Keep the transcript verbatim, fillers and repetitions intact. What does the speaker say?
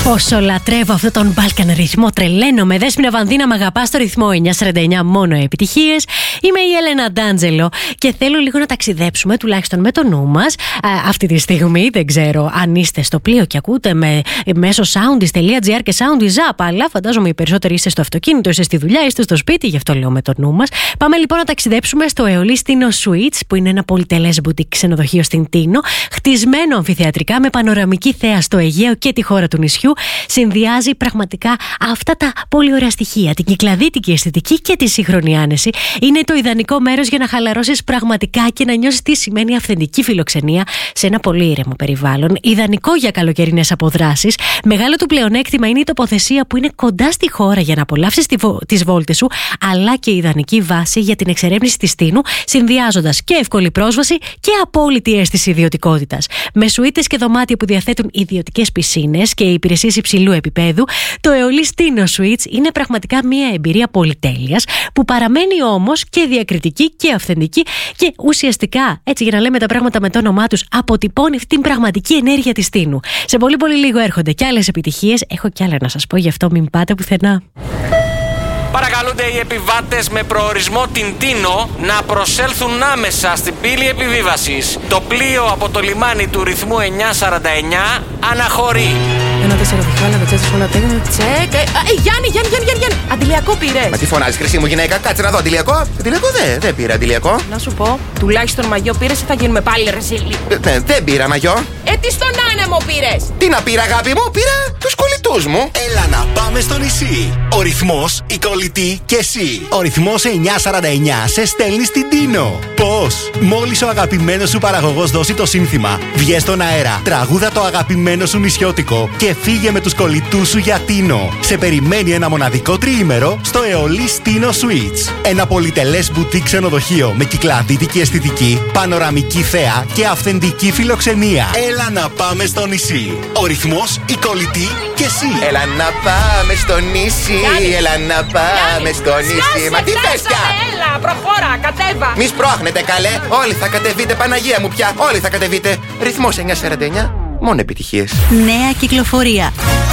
Πόσο λατρεύω αυτόν τον Balkan ρυθμό, τρελαίνομαι. Δέσποινα Βανδίνα, μ' αγαπά στο ρυθμό εννιά σαράντα εννιά, μόνο επιτυχίες. Είμαι η Έλενα Ντάντζελο και θέλω λίγο να ταξιδέψουμε, τουλάχιστον με το νου μας. Αυτή τη στιγμή δεν ξέρω αν είστε στο πλοίο και ακούτε με, μέσω soundis.gr και soundis.app, αλλά φαντάζομαι οι περισσότεροι είστε στο αυτοκίνητο, είστε στη δουλειά, είστε στο σπίτι, γι' αυτό λέω με το νου μας. Πάμε λοιπόν να ταξιδέψουμε στο Αεολής Τίνο Suites, που είναι ένα πολυτελές μπουτίκ ξενοδοχείο στην Τίνο, χτισμένο αμφιθεατρικά με πανοραμική θέα στο Αιγαίο και τη χώρα του νησιού. Συνδυάζει πραγματικά αυτά τα πολύ ωραία στοιχεία, την κυκλαδίτικη αισθητική και τη σύγχρονη άνεση. Είναι το ιδανικό μέρος για να χαλαρώσεις πραγματικά και να νιώσεις τι σημαίνει αυθεντική φιλοξενία σε ένα πολύ ήρεμο περιβάλλον. Ιδανικό για καλοκαιρινές αποδράσεις. Μεγάλο του πλεονέκτημα είναι η τοποθεσία που είναι κοντά στη χώρα για να απολαύσεις τις βόλτες σου, αλλά και ιδανική βάση για την εξερεύνηση της Τίνου, συνδυάζοντας και εύκολη πρόσβαση και απόλυτη αίσθηση ιδιωτικότητας. Με σουίτες και δωμάτια που διαθέτουν ιδιωτικές πισίνες και υπηρεσίες υψηλού επίπεδου, το Αεολής Τίνο Suites είναι πραγματικά μια εμπειρία πολυτέλειας που παραμένει όμως και διακριτική και αυθεντική και ουσιαστικά, έτσι για να λέμε τα πράγματα με το όνομά τους, αποτυπώνει την πραγματική ενέργεια της Τίνου. Σε πολύ πολύ λίγο έρχονται και άλλες επιτυχίες. Έχω κι άλλα να σας πω, γι' αυτό μην πάτε πουθενά. Παρακαλούνται οι επιβάτες με προορισμό την Τίνο να προσέλθουν άμεσα στην πύλη επιβίβασης. Το πλοίο από το λιμάνι του ρυθμού εννιά σαράντα εννιά αναχωρεί. Ένα τέσσερα διχάλα, με τσέσαι όλα τέγνα, τσεκ. Ε, Γιάννη, Γιάννη, Γιάννη, Γιάννη. Αντιλιακό πήρες. Μα τι φωνάζεις, χρυσή μου γυναίκα, κάτσε να δω. Αντιλιακό. Αντιλιακό δεν δε πήρα, αντιλιακό. Να σου πω, τουλάχιστον μαγιό πήρες ή θα γίνουμε πάλι ρεζίλοι. Ε, δεν πήρα μαγιό. Ε, τι στον άνεμο πήρες. Τι να πήρα, αγάπη μου, πήρα τους κολλητούς μου. Έλα να πάμε στο νησί. Ο ρυθμός, η κολλητή και εσύ. Ο ρυθμός εννιά σαράντα εννιά σε στέλνει στην Τίνο. Πώς? Μόλις ο αγαπημένος σου παραγωγός δώσει το σύνθημα, βγες στον αέρα, τραγούδα το αγαπημένο σου νησιώτικο και φύγε με τους κολλητούς σου για Τίνο. Σε περιμένει ένα μοναδικό τριήμερο στο Αεολής Τίνο Suites. Ένα πολυτελές μπουτίκ ξενοδοχείο με κυκλαδίτικη αισθητική, πανοραμική θέα και αυθεντική φιλοξενία. Έλα να πάμε στο νησί. Ο ρυθμός, η κολλητή και εσύ. Έλα να πάμε στο νησί, Γιάννη. έλα να πάμε Γιάννη, στο νησί. φτάσε, Μα τι θες πια? Έλα, προχώρα, κατέβα. Μη σπρώχνετε καλέ, όλοι θα κατεβείτε, Παναγία μου πια, όλοι θα κατεβείτε. Ρυθμός εννιά σαράντα εννιά, μόνο επιτυχίες. Νέα κυκλοφορία.